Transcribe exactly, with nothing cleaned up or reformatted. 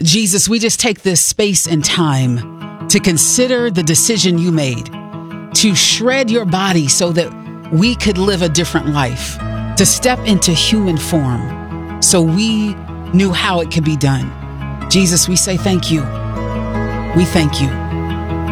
Jesus, we just take this space and time to consider the decision you made to shred your body so that we could live a different life, to step into human form so we knew how it could be done. Jesus, we say thank you. We thank you.